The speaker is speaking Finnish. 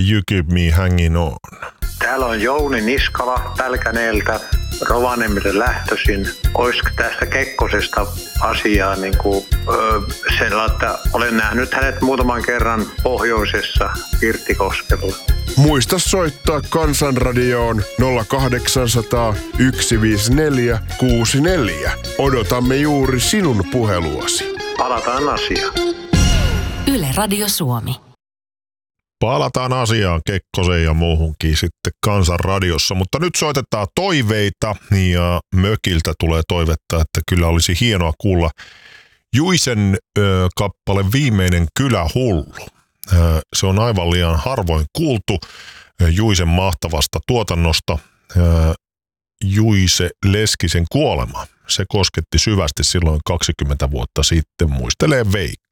You Keep Me Hanging On. Täällä on Jouni Niskala Pälkäneeltä, Rovaniemelle lähtöisin. Olisiko tästä Kekkosesta asiaa sellainen, että olen nähnyt hänet muutaman kerran pohjoisessa Pirttikoskella. Muista soittaa Kansanradioon 0800 154 64. Odotamme juuri sinun puheluasi. Palataan asiaan. Yle Radio Suomi. Palataan asiaan Kekkosen ja muuhunkin sitten Kansanradiossa, mutta nyt soitetaan toiveita ja Mökiltä tulee toivetta, että kyllä olisi hienoa kuulla Juisen kappale Viimeinen kylähullu. Se on aivan liian harvoin kuultu Juisen mahtavasta tuotannosta. Juise Leskisen kuolema. Se kosketti syvästi silloin 20 vuotta sitten, muistelee Veikka.